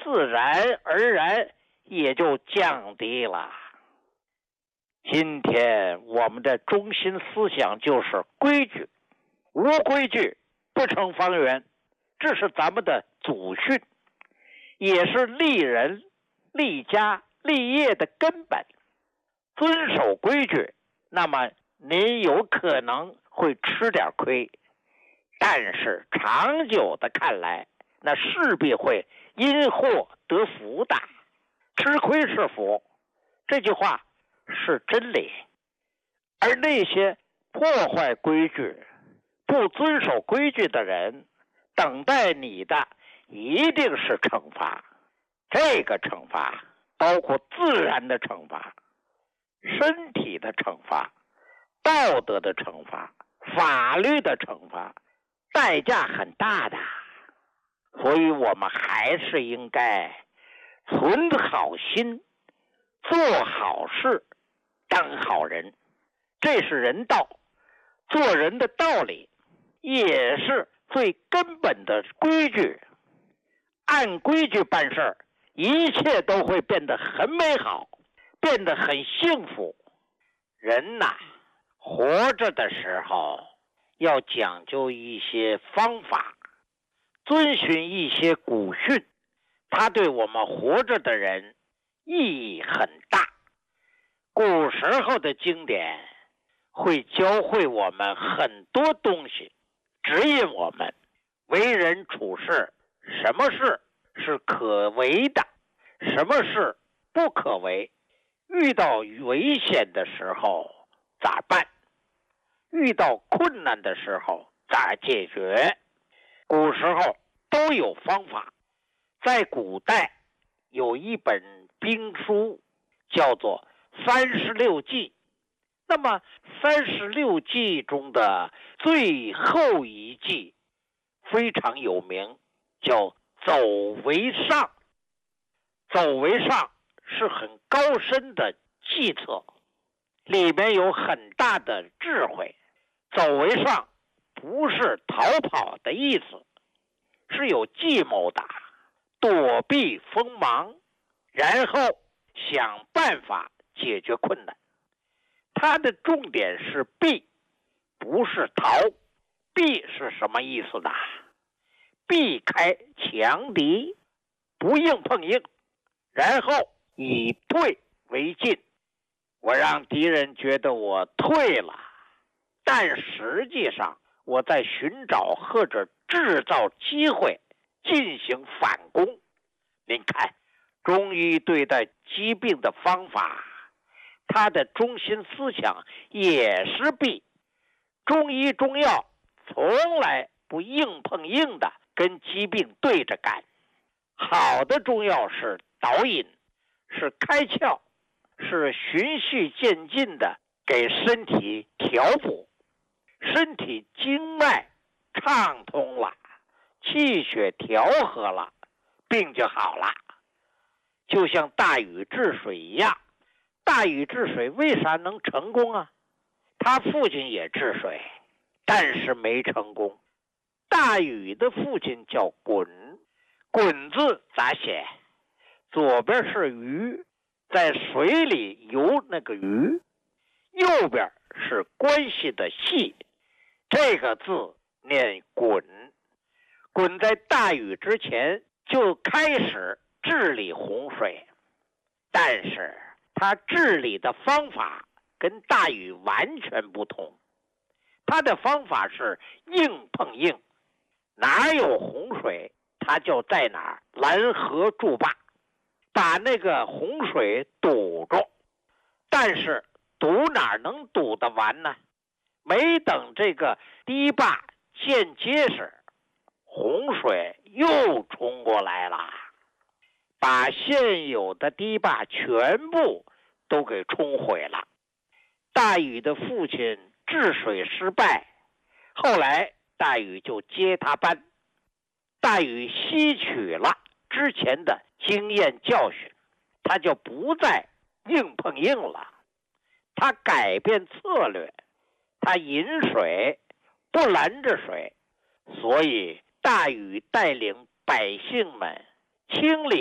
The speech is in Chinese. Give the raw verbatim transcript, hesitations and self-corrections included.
自然而然也就降低了。今天我们的中心思想就是规矩，无规矩不成方圆，这是咱们的祖训，也是立人、立家、立业的根本。遵守规矩，那么您有可能会吃点亏，但是长久的看来，那势必会因祸得福的。吃亏是福，这句话是真理。而那些破坏规矩、不遵守规矩的人，等待你的一定是惩罚。这个惩罚包括自然的惩罚、身体的惩罚、道德的惩罚、法律的惩罚，代价很大的。所以我们还是应该存好心，做好事，当好人。这是人道，做人的道理，也是最根本的规矩。按规矩办事儿，一切都会变得很美好，变得很幸福。人呐，活着的时候要讲究一些方法，遵循一些古训，它对我们活着的人意义很大。古时候的经典会教会我们很多东西，指引我们为人处事，什么事是可为的，什么事不可为，遇到危险的时候咋办，遇到困难的时候咋解决。古时候都有方法。在古代有一本兵书叫做三十六计，那么三十六计中的最后一计非常有名，叫走为上。走为上是很高深的计策，里面有很大的智慧。走为上不是逃跑的意思，是有计谋的，躲避锋芒，然后想办法解决困难。它的重点是避，不是逃。避是什么意思呢？避开强敌，不硬碰硬，然后以退为进。我让敌人觉得我退了，但实际上我在寻找或者制造机会进行反攻。您看，中医对待疾病的方法，它的中心思想也是避。中医中药从来不硬碰硬的跟疾病对着干。好的中药是导引，是开窍，是循序渐进的给身体调补，身体经脉畅通了，气血调和了，病就好了。就像大禹治水一样，大禹治水为啥能成功啊？他父亲也治水，但是没成功。大禹的父亲叫鲧，鲧字咋写？左边是鱼，在水里游那个鱼，右边是关系的系，这个字念鲧。鲧在大禹之前就开始治理洪水，但是他治理的方法跟大禹完全不同。他的方法是硬碰硬，哪有洪水他就在哪儿拦河筑坝，把那个洪水堵住。但是堵哪能堵得完呢？没等这个堤坝建结实，洪水又冲过来了，把现有的堤坝全部都给冲毁了。大禹的父亲治水失败，后来大禹就接他班。大禹吸取了之前的经验教训，他就不再硬碰硬了，他改变策略，他引水不拦着水。所以大禹带领百姓们清理